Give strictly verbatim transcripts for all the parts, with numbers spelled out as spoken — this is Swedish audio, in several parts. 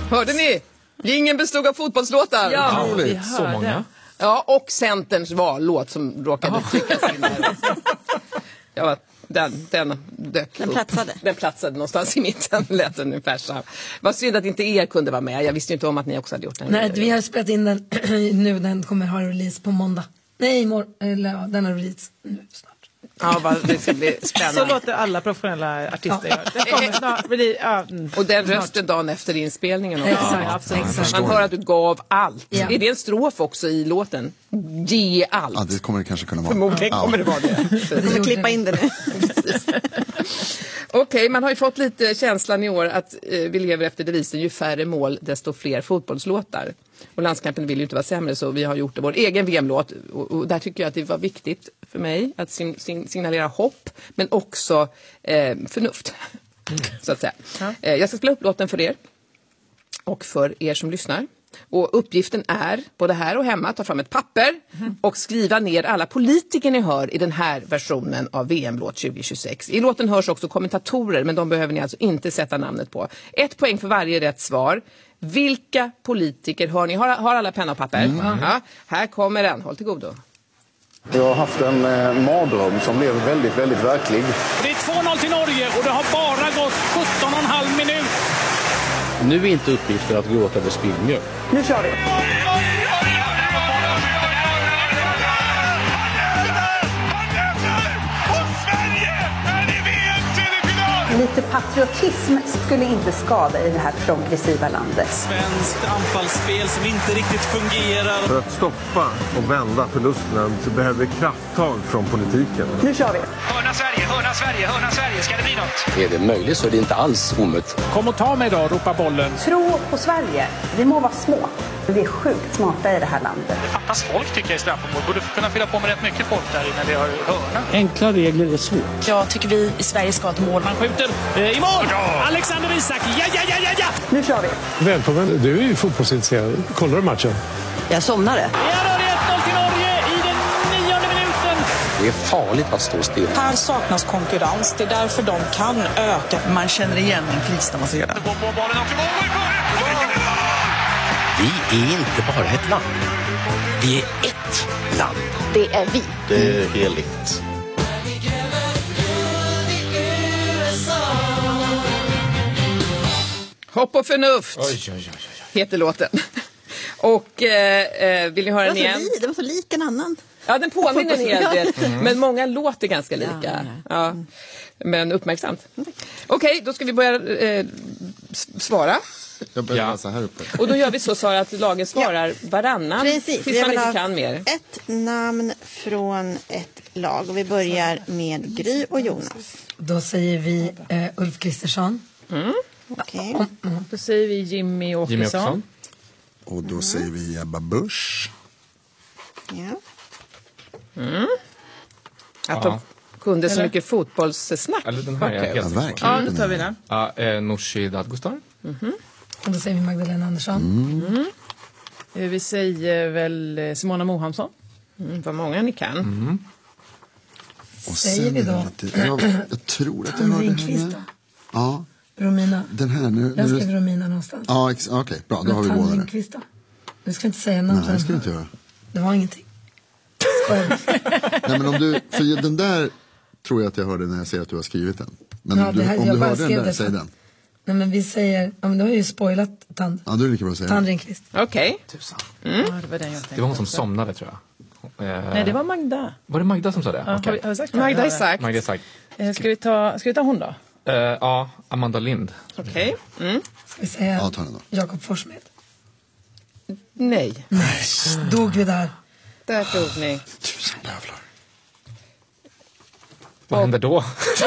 Hörde ni? Ingen bestod av fotbollslåtar. Ja, vi vi hörde. Så många. Ja, och Centerns vallåt som råkade oh. tryckas in där. Ja, den, den dök Den upp. platsade. Den platsade någonstans i mitten, lät den ungefär så. Vad synd att inte er kunde vara med. Jag visste ju inte om att ni också hade gjort den. Nej, vi har spelat in den nu, den kommer ha release på måndag. Nej, imorgon, eller ja, den har release nu snart. Ja, vad, det ska bli spännande. Så låter alla professionella artister göra. Den kommer snart. Bli, ja, mm, och den snart. rösten dagen efter inspelningen. Också. Exakt, Ja, absolut. exakt. Man hör att du gav allt. Ja. Är det en strof också i låten? Ge allt. Ja, det kommer det kanske kunna vara. Förmodligen Ja. kommer det vara det. Jag kommer klippa in det nu. Okej, okay, man har ju fått lite känslan i år att eh, vi lever efter devisen ju färre mål desto fler fotbollslåtar. Och Landskampen vill ju inte vara sämre, så vi har gjort det, vår egen V M-låt. Och, och där tycker jag att det var viktigt för mig att sin, sin, signalera hopp, men också eh, förnuft. Mm. Så att säga. Ja. Eh, jag ska spela upp låten för er och för er som lyssnar. Och uppgiften är, både här och hemma, ta fram ett papper och skriva ner alla politiker ni hör i den här versionen av V M-låt tjugo tjugosex. I låten hörs också kommentatorer, men de behöver ni alltså inte sätta namnet på. Ett poäng för varje rätt svar. Vilka politiker hör ni? Har, har alla penna och papper? Mm. Ja, här kommer den. Håll till godo. Jag har haft en eh, mardröm som blev väldigt, väldigt verklig. Det är två noll till Norge och det har bara gått sjutton och en halv minut. Nu är inte uppgiften att gråta över spillmjölk. Nu kör vi. Lite patriotism skulle inte skada i det här progressiva landet. Svenskt anfallsspel som inte riktigt fungerar. För att stoppa och vända förlusterna så behöver vi krafttag från politiken. Nu kör vi. Hörna Sverige, hörna Sverige, hörna Sverige. Ska det bli något? Är det möjligt så är det inte alls omöjligt. Kom och ta mig då, ropa bollen. Tro på Sverige. Vi må vara små, men vi är sjukt smarta i det här landet. Det fattas folk tycker jag i straffområdet. Borde kunna fylla på med rätt mycket folk där innan vi har hörna. Enkla regler är svårt. Jag tycker vi i Sverige ska ha ett mål. Man skjuter eh, i mål! Ja. Alexander Isak, ja, ja, ja, ja, ja! Nu kör vi. Välkommen, du är ju fotbollsintresserad. Kollar du matchen? Jag somnade. Ja, då är det ett noll till Norge i den nionde minuten. Det är farligt att stå still. Här saknas konkurrens. Det är därför de kan öka. Man känner igen en kris när man ser det. Vi är inte bara ett land. Vi är ett land. Det är vi. Det är heligt. Hopp och förnuft Oj, oj, oj, oj. heter låten. Och eh, vill ni höra den Det var, igen? så li, det var så lik en annan. Ja, den påminner en hel del. Mm. Men många låter ganska lika. Ja, ja, ja. Men uppmärksamt. Okej, okay, då ska vi börja eh, svara. Jag börjar Ja. läsa här uppe. Och då gör vi så, Sara, att lagen svarar varannan. Precis. Tills man inte kan mer. Ett namn från ett lag. Och vi börjar med Gry och Jonas. Då säger vi eh, Ulf Kristersson. Mm. Okej. Om, om. Då säger vi Jimmy Åkesson. Jimmy Åkesson. Och då säger vi Ebba Busch. Ja. Mm. Att Ja. de kunde så mycket fotbollssnack. Eller den här är Okej. jag helt Ja, säker på. verkligen. Ja, då tar vi den. Ja, eh, Nooshi Dadgostar. Och då säger vi Magdalena Andersson. Mm. Eh, Vi säger väl eh, Simona Mohamsson. Mm, vad många ni kan. Mm. Och Säger sen vi är då? det lite, jag, jag tror att jag Tandre hörde Enqvist henne. då? Ja, Romina. den här nu. Jag nu skrev Romina någonstans. ja, ex- okej, bra. Då har vi Tandre båda det. Enqvist då? Du ska inte säga något. Nej, det ska du inte göra. Det var ingenting. Skojar. Nej, men om du, för den där tror jag att jag hörde när jag ser att du har skrivit den. Men Ja, om det du, här- om jag du bara hörde den skrev där, det säg för- den. Nej, men vi säger, ja men du har ju spoilat tand. Ja, du är lika bra att säga den. Tandre Enqvist. Okej. Ja, det var den jag tänkte. Det var hon som också. somnade, tror jag. Eh, Nej, det var Magda. Var det Magda som sa det? Ja, Okej. har, vi, har vi sagt det? Magda Ja, Isak. Magda sagt. Eh, Ska vi ta, ska vi ta hon då? Eh, ja, Amanda Lind. Okej. Mm. Ska vi säga Ja, ta den då. Jakob Forssmed. Nej. Dog vi där. Där tog ni. Tusen bövlar. Vad händer då?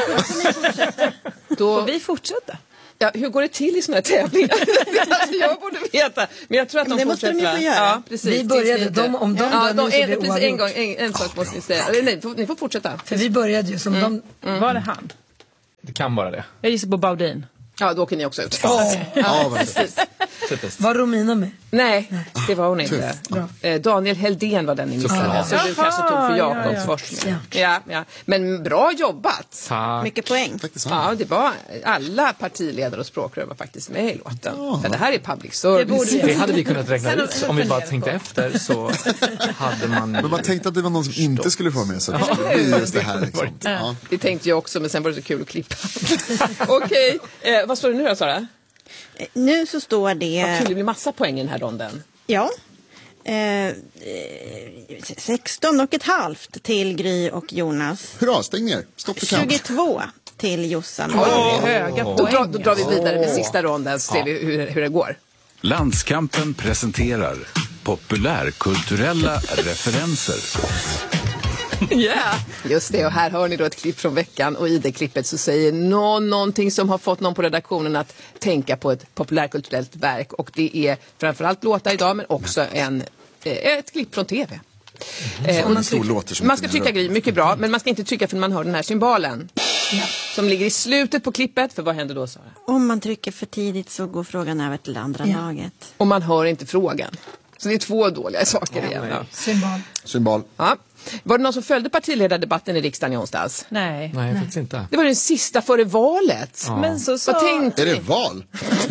Då, Får vi fortsätta? ja, hur går det till i såna här tävlingar? Alltså, jag borde veta. Men jag tror att Men de det måste de fortsätter. ju få göra. Ja, precis. Vi började, Tills ni- de, om de Ja, dör de, nu så en, blir det precis, en, oavgjort. gång, en, en sak måste ni säga. Eller, nej, ni får fortsätta. För vi började ju som de... Var det han? Det kan vara det. Jag gissar på Baudin. Ja, då åker ni också ut. Ja, ja, precis. Var Romina med? Nej, det var hon inte. Eh, Daniel Heldén var den ni missade. Ja. Så du kanske tog för Jakobs ja, forskning. Ja. Ja, ja. Men bra jobbat. Tack. Mycket poäng. Ja, det var alla partiledare och språkrör var faktiskt med i låten. Ja. För det här är public service. Det, det hade vi kunnat räkna ut. Om vi bara tänkte efter så hade man... Men man tänkte att det var någon som inte skulle få med sig. Ja. Det är just det här liksom. Ja. Det tänkte jag också, men sen var det så kul att klippa. Okej, okay. eh, vad står det nu då, Sara? Nu så står det... Vad kul, det blir massa poäng i den här ronden. Ja. Eh, sexton och ett halvt till Gry och Jonas. Hurra, stäng ner. Stopp för kamp. tjugotvå till Jossan. Oh, höga poäng. Då, drar, då drar vi vidare med sista ronden så ser ja. vi hur, hur det går. Landskampen presenterar populärkulturella referenser. Ja, yeah. Just det, och här hör ni då ett klipp från veckan och i det klippet så säger någon någonting som har fått någon på redaktionen att tänka på ett populärkulturellt verk och det är framförallt låtar idag men också en, ett klipp från tv. Mm. Eh, och man, tryck, låter man ska trycka Gry, mycket bra, men man ska inte trycka förrän man hör den här symbolen ja. Som ligger i slutet på klippet, för vad händer då, Sara? Om man trycker för tidigt så går frågan över till andra ja. laget. Och man hör inte frågan. Så det är två dåliga saker ja, igen. Ja. Symbol. Symbol. Ja. Var det någon som följde partiledardebatten i riksdagen i onsdags? Nej. Nej, jag faktiskt inte. Det var den sista före valet. Ja. Men så, så... Vad tänkte Är det val?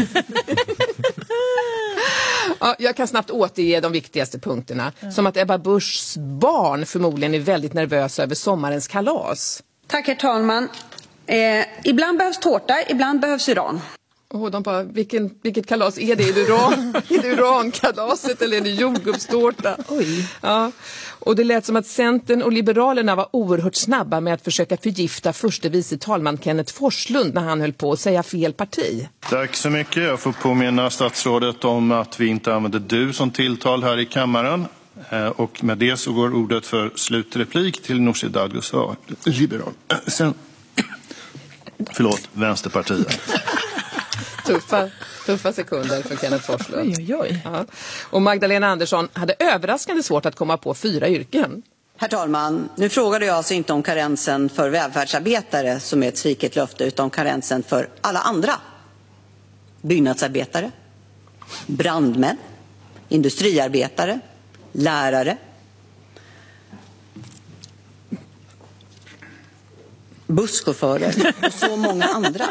Ja, jag kan snabbt återge de viktigaste punkterna. Mm. Som att Ebba Buschs barn förmodligen är väldigt nervösa över sommarens kalas. Tack herr talman. Eh, ibland behövs tårta, ibland behövs uran. Och de bara, vilken, vilket kalas är det? Är det, uran, är det urankalaset eller är det jordgubbstårta? Oj. Ja. Och det lät som att Centern och Liberalerna var oerhört snabba med att försöka förgifta förste vice talman Kenneth Forslund när han höll på att säga fel parti. Tack så mycket. Jag får påminna statsrådet om att vi inte använder du som tilltal här i kammaren. Och med det så går ordet för slutreplik till Nooshi Dadgostar, liberal. Sen, förlåt, Vänsterpartiet. Tuffa, tuffa sekunder för Kenneth Forslund. Oj, oj, oj. Ja. Och Magdalena Andersson hade överraskande svårt att komma på fyra yrken. Herr talman, nu frågade jag alltså inte om karensen för välfärdsarbetare som är ett sviket löfte, utan om karensen för alla andra. Byggnadsarbetare, brandmän, industriarbetare, lärare, busschaufförer och så många andra.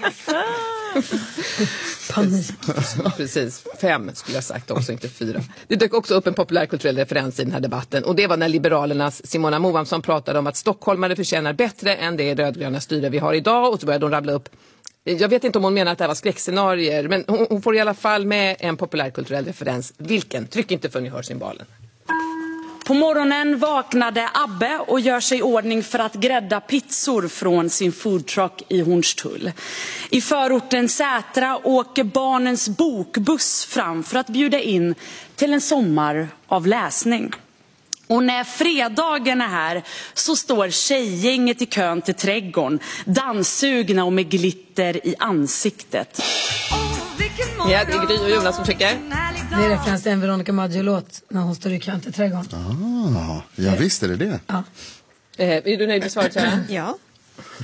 Panik. Precis, fem skulle jag sagt också, inte fyra. Det dök också upp en populärkulturell referens i den här debatten och det var när Liberalernas Simona Moamsson pratade om att stockholmare förtjänar bättre än det rödgröna styre vi har idag och så började hon rabbla upp. Jag vet inte om hon menar att det här var skräckscenarier, men hon, hon får i alla fall med en populärkulturell referens. Vilken? Tryck inte för ni hör symbolen. På morgonen vaknade Abbe och gör sig i ordning för att grädda pizzor från sin foodtruck i Hornstull. I förorten Sätra åker barnens bokbuss fram för att bjuda in till en sommar av läsning. Och när fredagen är här så står tjejgänget i kön till trädgården, danssugna och med glitter i ansiktet. Ja, det är Gry och Jonas som tycker. Det är referens till en Veronica Maggio-låt när hon står i kön till trädgården. Ah, ja visst är det det. Ja. Eh, är du nöjd med svaret, Sara? Ja.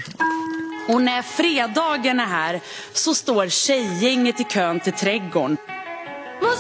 Och när fredagen är här så står tjejgänget i kön till trädgården.